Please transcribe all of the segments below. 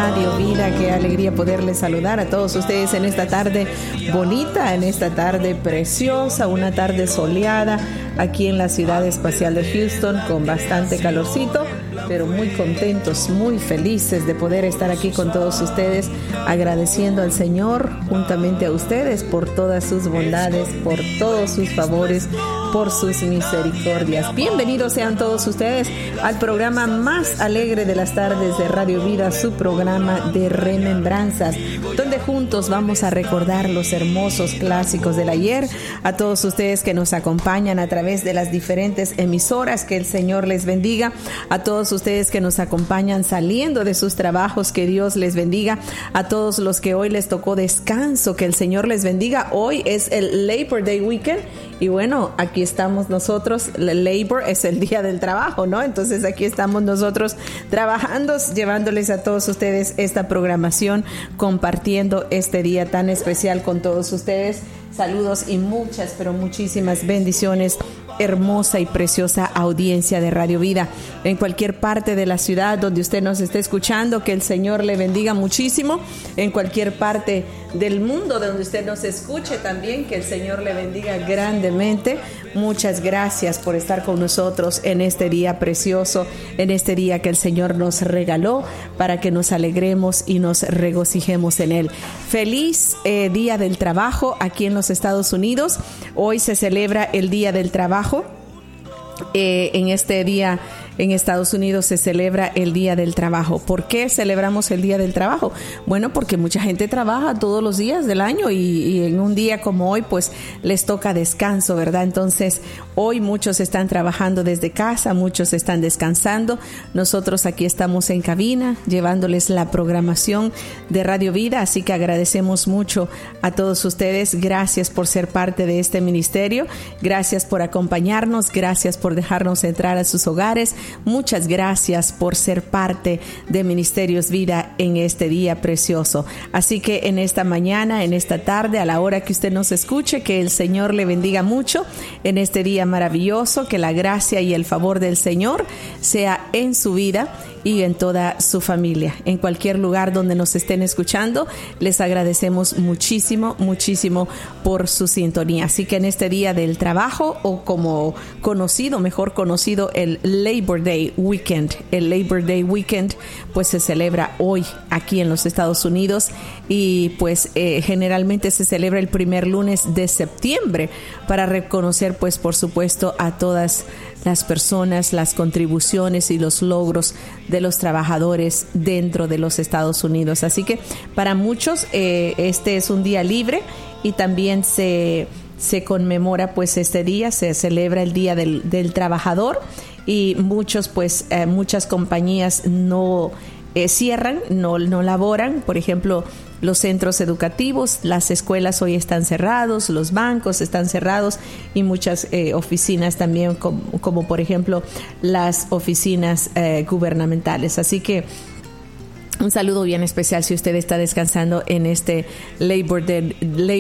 Radio Vida. Qué alegría poderles saludar a todos ustedes en esta tarde bonita, en esta tarde preciosa, una tarde soleada aquí en la ciudad espacial de Houston con bastante calorcito, pero muy contentos, muy felices de poder estar aquí con todos ustedes, agradeciendo al Señor juntamente a ustedes por todas sus bondades, por todos sus favores, por sus misericordias. Bienvenidos sean todos ustedes al programa más alegre de las tardes de Radio Vida, su programa de remembranzas, donde juntos vamos a recordar los hermosos clásicos del ayer. A todos ustedes que nos acompañan a través de las diferentes emisoras, que el Señor les bendiga. A todos ustedes que nos acompañan saliendo de sus trabajos, que Dios les bendiga. A todos los que hoy les tocó descanso, que el Señor les bendiga. Hoy es el Labor Day Weekend y bueno, aquí estamos nosotros. Labor es el día del trabajo, ¿no? Entonces aquí estamos nosotros trabajando, llevándoles a todos ustedes esta programación, compartiendo este día tan especial con todos ustedes. Saludos y muchas, pero muchísimas bendiciones. Hermosa y preciosa audiencia de Radio Vida en cualquier parte de la ciudad donde usted nos esté escuchando, que el Señor le bendiga muchísimo. En cualquier parte del mundo donde usted nos escuche también, que el Señor le bendiga grandemente. Muchas gracias por estar con nosotros en este día precioso, en este día que el Señor nos regaló para que nos alegremos y nos regocijemos en él. Feliz Día del Trabajo aquí en los Estados Unidos. Hoy se celebra el Día del Trabajo. En este día en Estados Unidos se celebra el Día del Trabajo. ¿Por qué celebramos el Día del Trabajo? Bueno, porque mucha gente trabaja todos los días del año y en un día como hoy pues les toca descanso, ¿verdad? Entonces hoy muchos están trabajando desde casa, muchos están descansando. Nosotros aquí estamos en cabina llevándoles la programación de Radio Vida, así que agradecemos mucho a todos ustedes. Gracias por ser parte de este ministerio, gracias por acompañarnos, gracias por dejarnos entrar a sus hogares. Muchas gracias por ser parte de Ministerios Vida en este día precioso. Así que en esta mañana, en esta tarde, a la hora que usted nos escuche, que el Señor le bendiga mucho en este día maravilloso, que la gracia y el favor del Señor sea en su vida y en toda su familia. En cualquier lugar donde nos estén escuchando, les agradecemos muchísimo, muchísimo por su sintonía. Así que en este día del trabajo, o como conocido, mejor conocido, el Labor Day Weekend. El Labor Day Weekend pues se celebra hoy aquí en los Estados Unidos y pues generalmente se celebra el primer lunes de septiembre para reconocer pues por supuesto a todas las personas, las contribuciones y los logros de los trabajadores dentro de los Estados Unidos. Así que para muchos este es un día libre y también se conmemora pues este día, se celebra el Día del Trabajador y muchos pues muchas compañías no cierran, no laboran. Por ejemplo, los centros educativos, las escuelas hoy están cerrados, los bancos están cerrados y muchas oficinas también, como por ejemplo las oficinas gubernamentales. Así que un saludo bien especial si usted está descansando en este Labor Day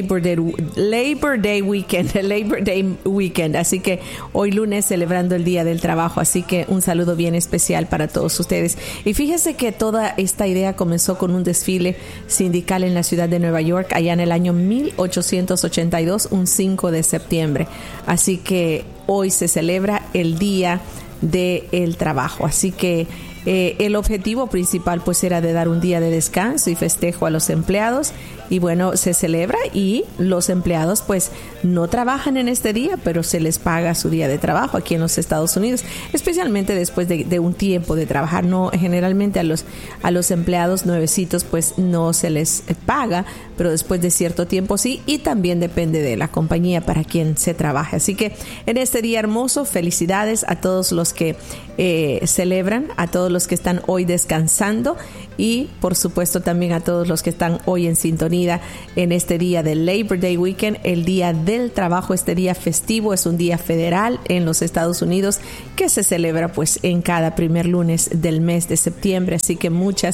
Weekend. Así que hoy lunes celebrando el Día del Trabajo. Así que un saludo bien especial para todos ustedes. Y fíjese que toda esta idea comenzó con un desfile sindical en la ciudad de Nueva York allá en el año 1882, un 5 de septiembre. Así que hoy se celebra el Día del Trabajo. Así que el objetivo principal pues era de dar un día de descanso y festejo a los empleados y bueno, se celebra y los empleados pues no trabajan en este día, pero se les paga su día de trabajo aquí en los Estados Unidos, especialmente después de un tiempo de trabajar. No, generalmente a los empleados nuevecitos pues no se les paga, pero después de cierto tiempo sí, y también depende de la compañía para quien se trabaje. Así que en este día hermoso, felicidades a todos los que celebran, a todos los que están hoy descansando y por supuesto también a todos los que están hoy en sintonía en este día del Labor Day Weekend, el Día del Trabajo. Este día festivo es un día federal en los Estados Unidos que se celebra pues en cada primer lunes del mes de septiembre. Así que muchas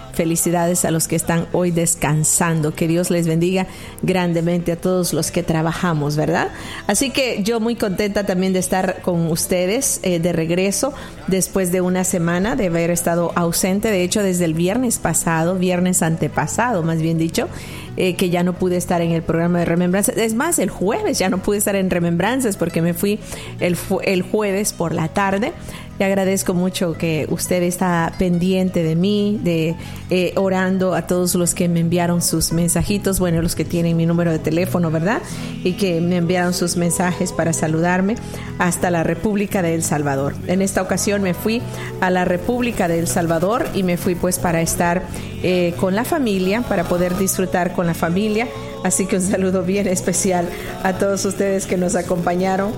Felicidades a los que están hoy descansando. Que Dios les bendiga grandemente a todos los que trabajamos, ¿verdad? Así que yo muy contenta también de estar con ustedes de regreso después de una semana de haber estado ausente. De hecho, desde el viernes antepasado, más bien dicho, que ya no pude estar en el programa de Remembranzas. Es más, el jueves ya no pude estar en Remembranzas porque me fui el jueves por la tarde. Le agradezco mucho que usted está pendiente de mí, orando a todos los que me enviaron sus mensajitos, bueno, los que tienen mi número de teléfono, ¿verdad? Y que me enviaron sus mensajes para saludarme hasta la República de El Salvador. En esta ocasión me fui a la República de El Salvador y me fui pues para estar con la familia, para poder disfrutar con la familia. Así que un saludo bien especial a todos ustedes que nos acompañaron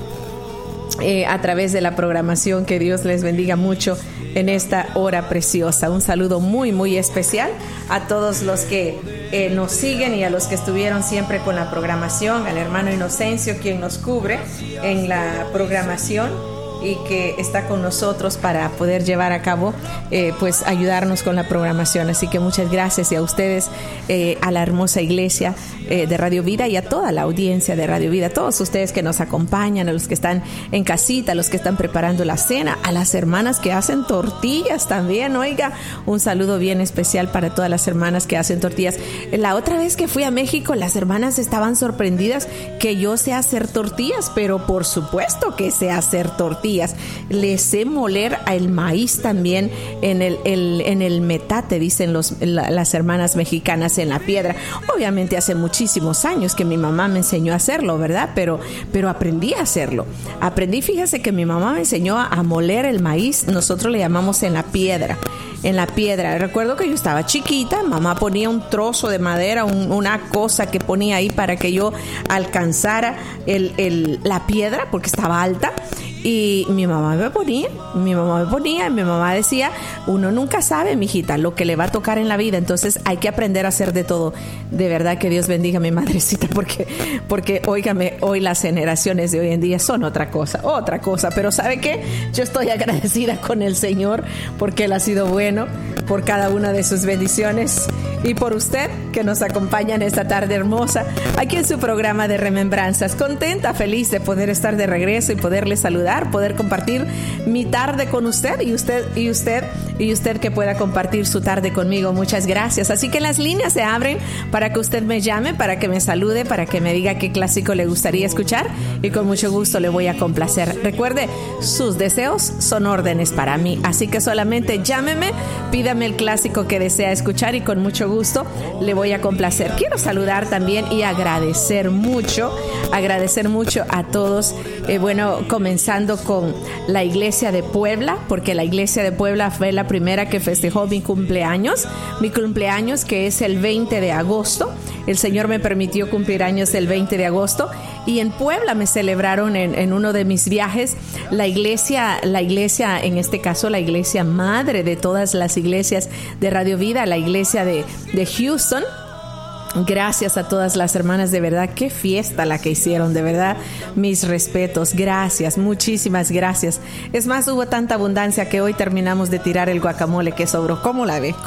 a través de la programación. Que Dios les bendiga mucho en esta hora preciosa. Un saludo muy, muy especial a todos los que nos siguen y a los que estuvieron siempre con la programación, al hermano Inocencio, quien nos cubre en la programación y que está con nosotros para poder llevar a cabo, pues ayudarnos con la programación. Así que muchas gracias, y a ustedes, a la hermosa iglesia de Radio Vida y a toda la audiencia de Radio Vida, a todos ustedes que nos acompañan, a los que están en casita, a los que están preparando la cena, a las hermanas que hacen tortillas también. Oiga, un saludo bien especial para todas las hermanas que hacen tortillas. La otra vez que fui a México, las hermanas estaban sorprendidas que yo sé hacer tortillas, pero por supuesto que sé hacer tortillas. Les sé moler el maíz también en el metate, dicen las hermanas mexicanas, en la piedra. Obviamente hace muchísimos años que mi mamá me enseñó a hacerlo, ¿verdad? Pero aprendí a hacerlo. Fíjese que mi mamá me enseñó a moler el maíz. Nosotros le llamamos en la piedra. Recuerdo que yo estaba chiquita, mamá ponía un trozo de madera, una cosa que ponía ahí para que yo alcanzara la piedra porque estaba alta. Y mi mamá me ponía, y mi mamá decía, uno nunca sabe, mijita, lo que le va a tocar en la vida, entonces hay que aprender a hacer de todo. De verdad que Dios bendiga a mi madrecita, porque óigame, hoy las generaciones de hoy en día son otra cosa, pero ¿sabe qué? Yo estoy agradecida con el Señor porque Él ha sido bueno, por cada una de sus bendiciones, y por usted que nos acompaña en esta tarde hermosa, aquí en su programa de Remembranzas. Contenta, feliz de poder estar de regreso y poderle saludar, poder compartir mi tarde con usted, y usted que pueda compartir su tarde conmigo. Muchas gracias. Así que las líneas se abren para que usted me llame, para que me salude, para que me diga qué clásico le gustaría escuchar, y con mucho gusto le voy a complacer. Recuerde, sus deseos son órdenes para mí, así que solamente llámeme, pídame el clásico que desea escuchar y con mucho gusto le voy a complacer. Quiero saludar también y agradecer mucho a todos, comenzando con la iglesia de Puebla, porque la iglesia de Puebla fue la primera que festejó mi cumpleaños que es el 20 de agosto. El Señor me permitió cumplir años el 20 de agosto, y en Puebla me celebraron en uno de mis viajes la iglesia, en este caso la iglesia madre de todas las iglesias de Radio Vida, la iglesia de Houston. Gracias a todas las hermanas, de verdad, qué fiesta la que hicieron, de verdad, mis respetos, gracias, muchísimas gracias. Es más, hubo tanta abundancia que hoy terminamos de tirar el guacamole que sobró. ¿Cómo la ve?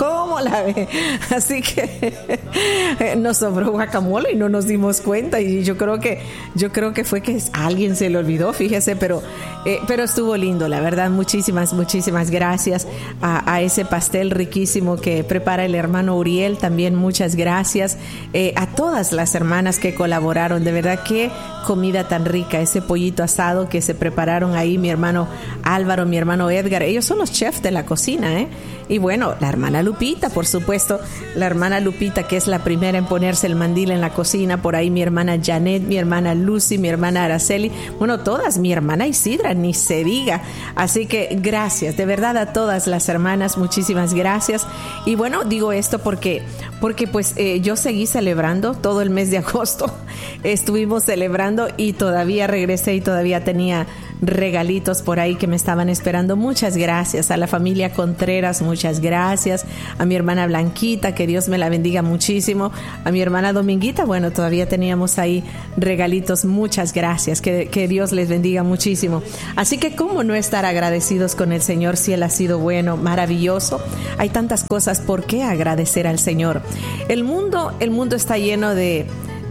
Así que nos sobró guacamole y no nos dimos cuenta, y yo creo que fue que a alguien se le olvidó, fíjese, pero estuvo lindo, la verdad. Muchísimas gracias a ese pastel riquísimo que prepara el hermano Uriel, también muchas gracias. A todas las hermanas que colaboraron, de verdad, qué comida tan rica, ese pollito asado que se prepararon ahí, mi hermano Álvaro, mi hermano Edgar, ellos son los chefs de la cocina, y bueno, la hermana Lupita, por supuesto, la hermana Lupita, que es la primera en ponerse el mandil en la cocina, por ahí mi hermana Janet, mi hermana Lucy, mi hermana Araceli, bueno, todas, mi hermana Isidra, ni se diga. Así que gracias, de verdad, a todas las hermanas, muchísimas gracias. Y bueno, digo esto porque pues yo seguí celebrando todo el mes de agosto, estuvimos celebrando, y todavía regresé y todavía tenía regalitos por ahí que me estaban esperando. Muchas gracias. A la familia Contreras, muchas gracias. A mi hermana Blanquita, que Dios me la bendiga muchísimo. A mi hermana Dominguita, bueno, todavía teníamos ahí regalitos. Muchas gracias. Que Dios les bendiga muchísimo. Así que cómo no estar agradecidos con el Señor si Él ha sido bueno, maravilloso. Hay tantas cosas por qué agradecer al Señor. El mundo está lleno de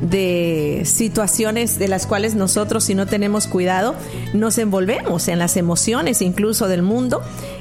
situaciones de las cuales nosotros, si no tenemos cuidado, nos envolvemos en las emociones incluso del mundo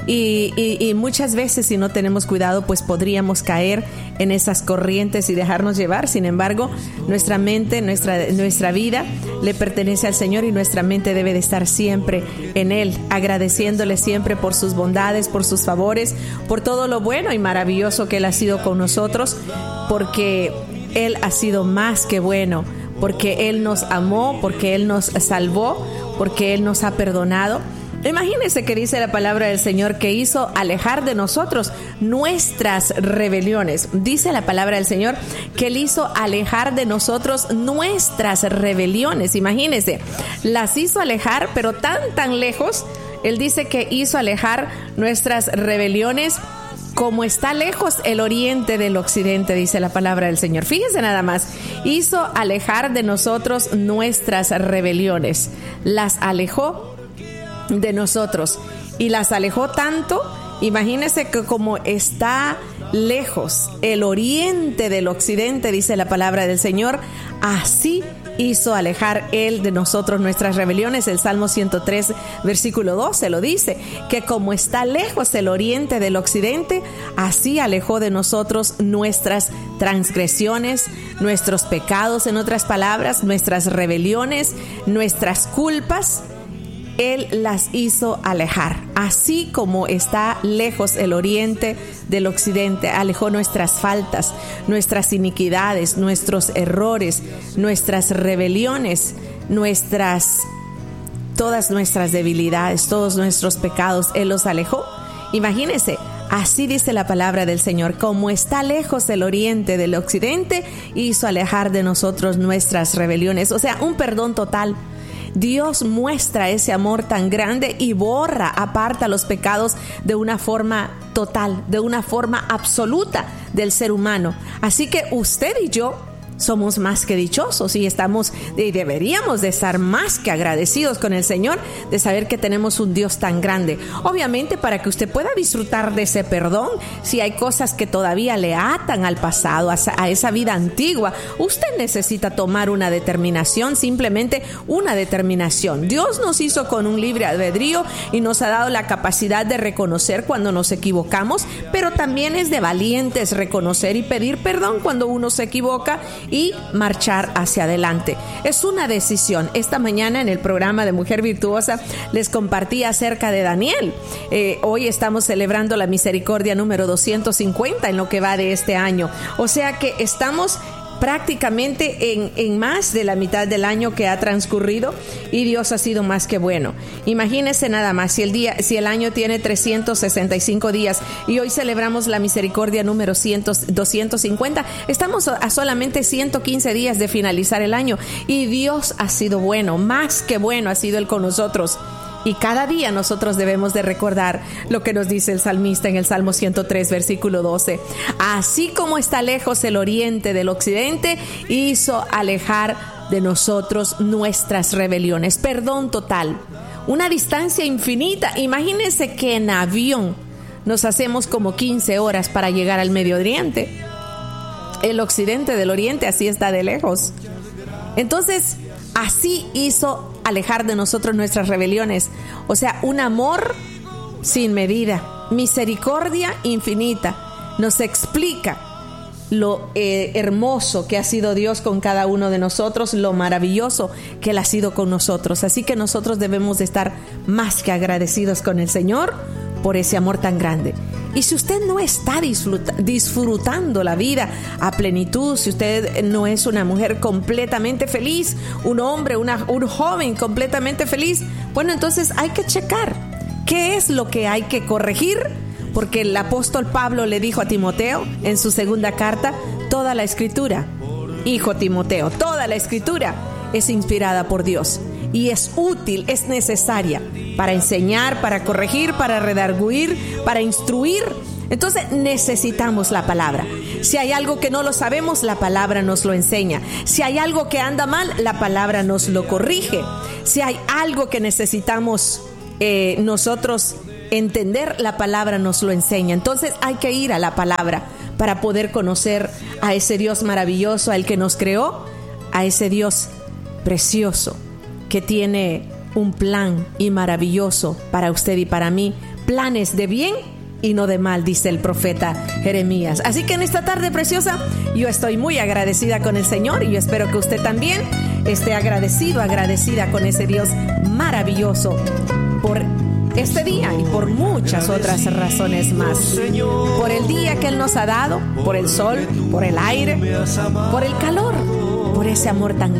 y muchas veces, si no tenemos cuidado, pues podríamos caer en esas corrientes y dejarnos llevar. Sin embargo, nuestra mente, nuestra vida le pertenece al Señor y nuestra mente debe de estar siempre en Él, agradeciéndole siempre por sus bondades, por sus favores, por todo lo bueno y maravilloso que Él ha sido con nosotros, porque Él ha sido más que bueno, porque Él nos amó, porque Él nos salvó, porque Él nos ha perdonado. Imagínense que dice la palabra del Señor que hizo alejar de nosotros nuestras rebeliones. Dice la palabra del Señor que Él hizo alejar de nosotros nuestras rebeliones. Imagínense, las hizo alejar, pero tan lejos. Él dice que hizo alejar nuestras rebeliones como está lejos el oriente del occidente, dice la palabra del Señor. Fíjense nada más, hizo alejar de nosotros nuestras rebeliones, las alejó de nosotros y las alejó tanto. Imagínense que como está lejos el oriente del occidente, dice la palabra del Señor, así hizo alejar Él de nosotros nuestras rebeliones. El Salmo 103, versículo 12 lo dice, que como está lejos el oriente del occidente, así alejó de nosotros nuestras transgresiones, nuestros pecados, en otras palabras, nuestras rebeliones, nuestras culpas. Él las hizo alejar. Así como está lejos el oriente del occidente, alejó nuestras faltas, nuestras iniquidades, nuestros errores, nuestras rebeliones, todas nuestras debilidades, todos nuestros pecados. Él los alejó. Imagínense, así dice la palabra del Señor, como está lejos el oriente del occidente, hizo alejar de nosotros nuestras rebeliones. O sea, un perdón total. Dios muestra ese amor tan grande y aparta los pecados de una forma total, de una forma absoluta del ser humano. Así que usted y yo somos más que dichosos y deberíamos de estar más que agradecidos con el Señor de saber que tenemos un Dios tan grande. Obviamente, para que usted pueda disfrutar de ese perdón, si hay cosas que todavía le atan al pasado, a esa vida antigua, usted necesita tomar una determinación, simplemente una determinación. Dios nos hizo con un libre albedrío y nos ha dado la capacidad de reconocer cuando nos equivocamos, pero también es de valientes reconocer y pedir perdón cuando uno se equivoca y marchar hacia adelante. Es una decisión. Esta mañana en el programa de Mujer Virtuosa les compartí acerca de Daniel. Hoy estamos celebrando la misericordia número 250 en lo que va de este año. O sea que estamos prácticamente en más de la mitad del año que ha transcurrido y Dios ha sido más que bueno. Imagínense nada más, si el año tiene 365 días y hoy celebramos la misericordia número 250, estamos a solamente 115 días de finalizar el año y Dios ha sido bueno, más que bueno ha sido Él con nosotros. Y cada día nosotros debemos de recordar lo que nos dice el salmista en el Salmo 103, versículo 12. Así como está lejos el oriente del occidente, hizo alejar de nosotros nuestras rebeliones. Perdón total. Una distancia infinita. Imagínense que en avión nos hacemos como 15 horas para llegar al Medio Oriente. El occidente del oriente así está de lejos. Entonces, así hizo alejar de nosotros nuestras rebeliones. O sea, un amor sin medida, misericordia infinita. Nos explica lo hermoso que ha sido Dios con cada uno de nosotros, lo maravilloso que Él ha sido con nosotros. Así que nosotros debemos de estar más que agradecidos con el Señor por ese amor tan grande. Y si usted no está disfrutando la vida a plenitud, si usted no es una mujer completamente feliz, un hombre, un joven completamente feliz, bueno, entonces hay que checar qué es lo que hay que corregir, porque el apóstol Pablo le dijo a Timoteo en su segunda carta, toda la escritura, hijo Timoteo, toda la escritura es inspirada por Dios y es útil, es necesaria para enseñar, para corregir, para redarguir, para instruir. Entonces necesitamos la palabra. Si hay algo que no lo sabemos, la palabra nos lo enseña. Si hay algo que anda mal, la palabra nos lo corrige. Si hay algo que necesitamos nosotros entender, la palabra nos lo enseña. Entonces hay que ir a la palabra para poder conocer a ese Dios maravilloso, al que nos creó, a ese Dios precioso que tiene un plan y maravilloso para usted y para mí, planes de bien y no de mal, dice el profeta Jeremías. Así que en esta tarde preciosa, yo estoy muy agradecida con el Señor y yo espero que usted también esté agradecida con ese Dios maravilloso por este día y por muchas otras razones más. Por el día que Él nos ha dado, por el sol, por el aire, por el calor, por ese amor tan